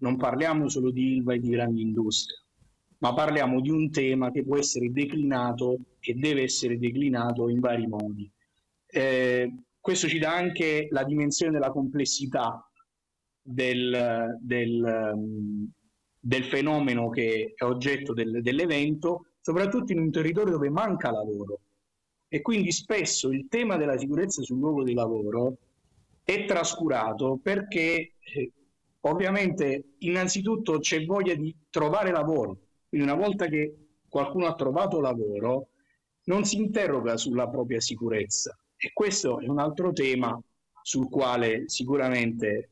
non parliamo solo di Ilva e di grandi industrie, ma parliamo di un tema che può essere declinato e deve essere declinato in vari modi. Questo ci dà anche la dimensione della complessità del fenomeno che è oggetto dell'evento, soprattutto in un territorio dove manca lavoro. E quindi spesso il tema della sicurezza sul luogo di lavoro è trascurato perché ovviamente innanzitutto c'è voglia di trovare lavoro. Quindi una volta che qualcuno ha trovato lavoro non si interroga sulla propria sicurezza, e questo è un altro tema sul quale sicuramente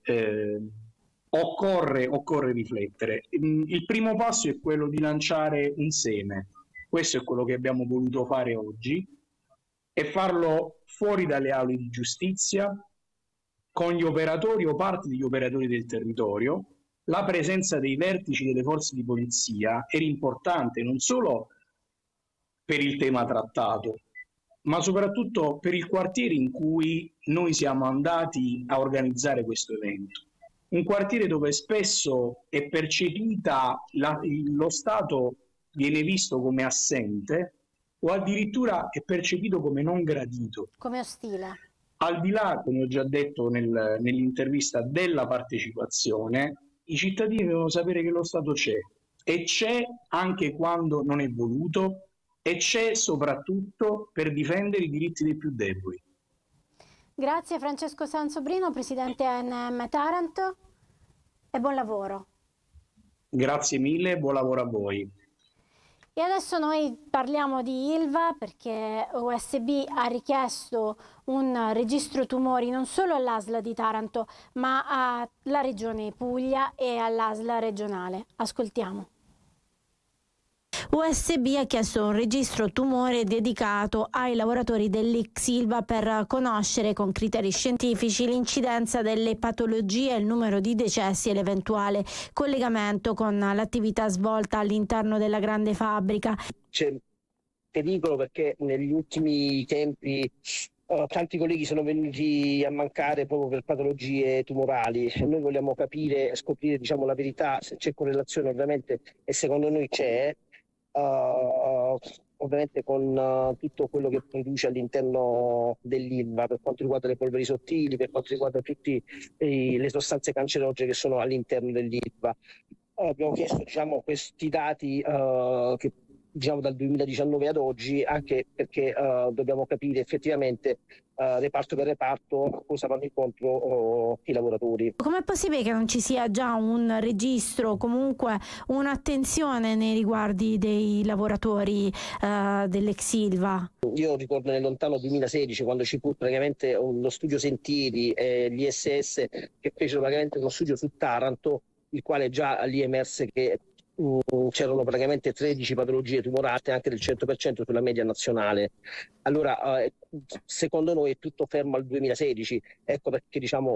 occorre riflettere. Il primo passo è quello di lanciare un seme. Questo è quello che abbiamo voluto fare oggi, e farlo fuori dalle aule di giustizia, con gli operatori o parti degli operatori del territorio. La presenza dei vertici delle forze di polizia era importante non solo per il tema trattato, ma soprattutto per il quartiere in cui noi siamo andati a organizzare questo evento. Un quartiere dove spesso è percepita, lo Stato viene visto come assente, o addirittura è percepito come non gradito. Come ostile. Al di là, come ho già detto nell'intervista, della partecipazione, i cittadini devono sapere che lo Stato c'è, e c'è anche quando non è voluto, e c'è soprattutto per difendere i diritti dei più deboli. Grazie Francesco Sansobrino, Presidente ANM Taranto, e buon lavoro. Grazie mille, buon lavoro a voi. E adesso noi parliamo di Ilva, perché USB ha richiesto un registro tumori non solo all'ASL di Taranto, ma alla Regione Puglia e all'ASL regionale. Ascoltiamo. USB ha chiesto un registro tumore dedicato ai lavoratori dell'ex Ilva per conoscere con criteri scientifici l'incidenza delle patologie, il numero di decessi e l'eventuale collegamento con l'attività svolta all'interno della grande fabbrica. C'è pericolo perché negli ultimi tempi tanti colleghi sono venuti a mancare proprio per patologie tumorali. Noi vogliamo capire, scoprire la verità, se c'è correlazione ovviamente, e secondo noi c'è. Ovviamente con tutto quello che produce all'interno dell'Ilva per quanto riguarda le polveri sottili, per quanto riguarda tutte le sostanze cancerogene che sono all'interno dell'Ilva. Abbiamo chiesto questi dati che dal 2019 ad oggi, anche perché dobbiamo capire effettivamente reparto per reparto cosa vanno incontro i lavoratori. Com'è possibile che non ci sia già un registro, comunque un'attenzione nei riguardi dei lavoratori dell'ex Ilva? Io ricordo nel lontano 2016, quando ci fu praticamente lo studio Sentieri e l'ISS che fecero praticamente uno studio su Taranto, il quale già lì emerse che c'erano praticamente 13 patologie tumorate, anche del 100% sulla media nazionale. Allora, secondo noi è tutto fermo al 2016, ecco perché stiamo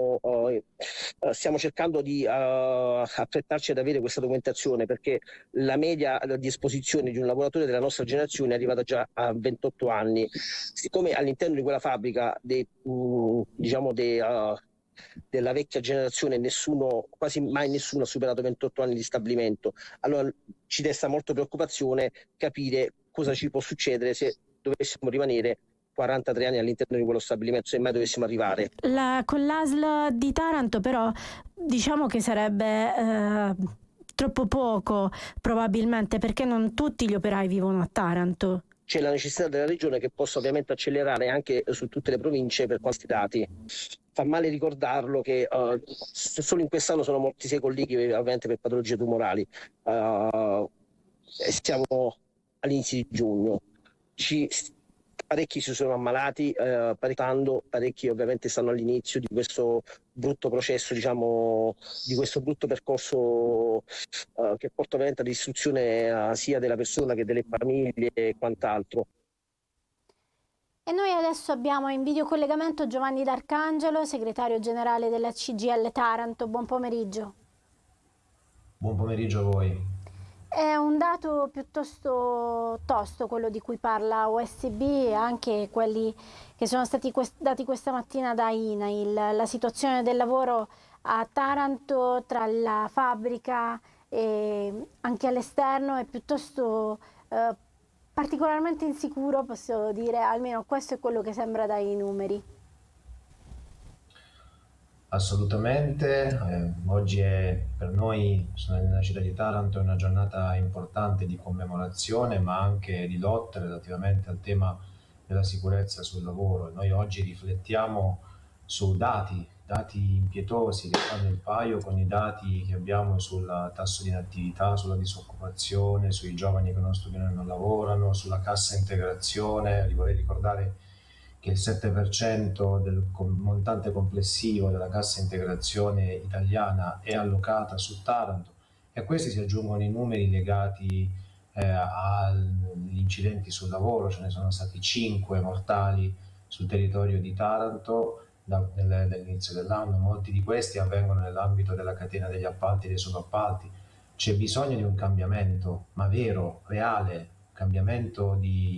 cercando di affrettarci ad avere questa documentazione, perché la media di esposizione di un lavoratore della nostra generazione è arrivata già a 28 anni. Siccome all'interno di quella fabbrica della vecchia generazione quasi mai nessuno ha superato 28 anni di stabilimento, allora ci desta molto preoccupazione capire cosa ci può succedere se dovessimo rimanere 43 anni all'interno di quello stabilimento, se mai dovessimo arrivare. Con l'ASL di Taranto però diciamo che sarebbe troppo poco probabilmente, perché non tutti gli operai vivono a Taranto. C'è la necessità della regione che possa ovviamente accelerare anche su tutte le province per questi dati. Fa male ricordarlo che solo in quest'anno sono morti 6 colleghi ovviamente per patologie tumorali. Siamo all'inizio di giugno. Parecchi si sono ammalati, parecchi ovviamente stanno all'inizio di questo brutto processo, di questo brutto percorso che porta ovviamente alla distruzione sia della persona che delle famiglie e quant'altro. E noi adesso abbiamo in videocollegamento Giovanni D'Arcangelo, segretario generale della CGIL Taranto. Buon pomeriggio. Buon pomeriggio a voi. È un dato piuttosto tosto quello di cui parla USB, anche quelli che sono stati dati questa mattina da INAIL. La situazione del lavoro a Taranto, tra la fabbrica e anche all'esterno, è piuttosto particolarmente insicuro, posso dire, almeno questo è quello che sembra dai numeri. Assolutamente, oggi è per noi, sono nella città di Taranto, è una giornata importante di commemorazione ma anche di lotta relativamente al tema della sicurezza sul lavoro. Noi oggi riflettiamo su dati impietosi che fanno il paio con i dati che abbiamo sul tasso di inattività, sulla disoccupazione, sui giovani che non studiano e non lavorano, sulla cassa integrazione. Vi vorrei ricordare che il 7% del montante complessivo della cassa integrazione italiana è allocata su Taranto, e a questi si aggiungono i numeri legati agli incidenti sul lavoro. Ce ne sono stati 5 mortali sul territorio di Taranto dall'inizio dell'anno. Molti di questi avvengono nell'ambito della catena degli appalti e dei subappalti. C'è bisogno di un cambiamento, ma vero, reale, cambiamento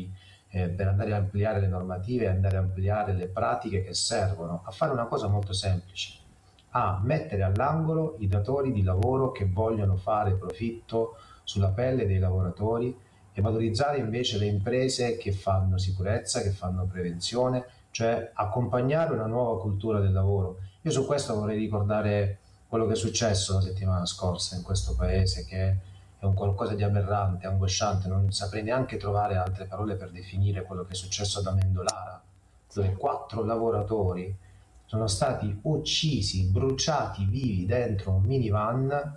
per andare a ampliare le normative, andare a ampliare le pratiche che servono a fare una cosa molto semplice: a mettere all'angolo i datori di lavoro che vogliono fare profitto sulla pelle dei lavoratori e valorizzare invece le imprese che fanno sicurezza, che fanno prevenzione, cioè accompagnare una nuova cultura del lavoro. Io su questo vorrei ricordare quello che è successo la settimana scorsa in questo paese, che è un qualcosa di aberrante, angosciante. Non saprei neanche trovare altre parole per definire quello che è successo ad Amendolara, dove 4 lavoratori sono stati uccisi, bruciati vivi dentro un minivan.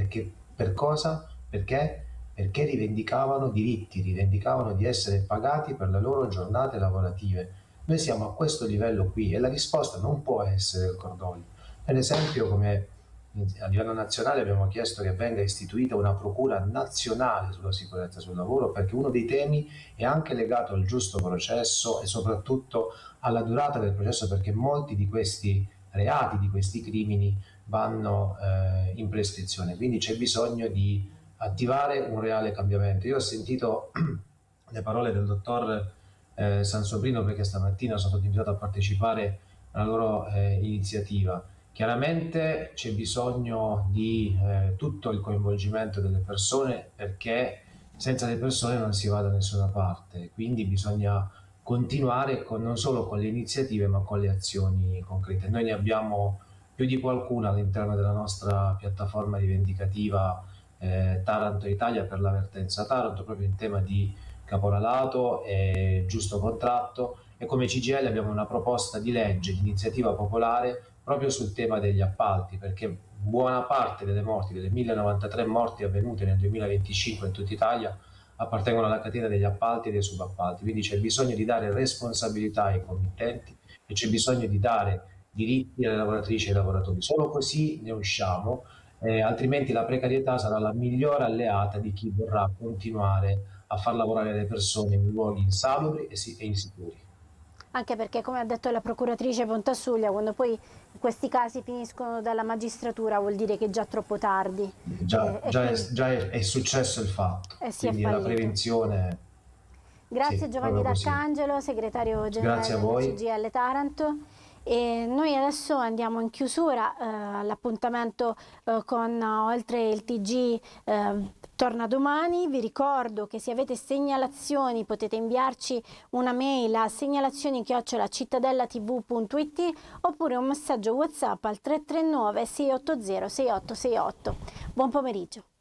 Per cosa? Perché rivendicavano diritti, rivendicavano di essere pagati per le loro giornate lavorative. Noi siamo a questo livello qui e la risposta non può essere il cordoglio. Per esempio, come a livello nazionale abbiamo chiesto che venga istituita una procura nazionale sulla sicurezza sul lavoro, perché uno dei temi è anche legato al giusto processo e soprattutto alla durata del processo, perché molti di questi reati, di questi crimini vanno in prescrizione. Quindi c'è bisogno di attivare un reale cambiamento. Io ho sentito le parole del dottor Sansobrino, perché stamattina sono stato invitato a partecipare alla loro iniziativa. Chiaramente c'è bisogno di tutto il coinvolgimento delle persone, perché senza le persone non si va da nessuna parte. Quindi bisogna continuare non solo con le iniziative ma con le azioni concrete. Noi ne abbiamo più di qualcuna all'interno della nostra piattaforma rivendicativa Taranto Italia per la vertenza Taranto, proprio in tema di caporalato e giusto contratto, e come CGIL abbiamo una proposta di legge di iniziativa popolare proprio sul tema degli appalti, perché buona parte delle morti, delle 1093 morti avvenute nel 2025 in tutta Italia, appartengono alla catena degli appalti e dei subappalti. Quindi c'è bisogno di dare responsabilità ai committenti e c'è bisogno di dare diritti alle lavoratrici e ai lavoratori. Solo così ne usciamo, altrimenti la precarietà sarà la migliore alleata di chi vorrà continuare a far lavorare le persone in luoghi insalubri e insicuri. Anche perché, come ha detto la procuratrice Pontasuglia, quando poi questi casi finiscono dalla magistratura vuol dire che è già troppo tardi. Già è successo il fatto, quindi la prevenzione. Grazie, sì, Giovanni D'Arcangelo, segretario generale del CGIL Taranto. E noi adesso andiamo in chiusura, l'appuntamento con Oltre il TG torna domani. Vi ricordo che se avete segnalazioni potete inviarci una mail a segnalazioni@cittadellatv.it oppure un messaggio WhatsApp al 339 680 6868. Buon pomeriggio.